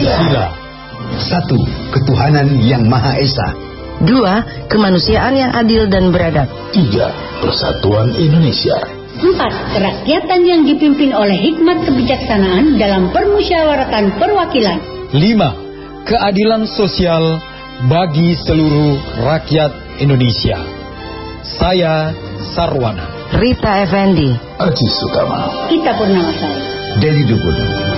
Pancasila. 1. Ketuhanan yang Maha Esa. 2. Kemanusiaan yang adil dan beradab. 3. Persatuan Indonesia. 4. Kerakyatan yang dipimpin oleh hikmat kebijaksanaan dalam permusyawaratan perwakilan. 5. Keadilan sosial bagi seluruh rakyat Indonesia. Saya Sarwana. Rita Effendi. Aji Sukama. Ita Purnamasari. Deli Dukun.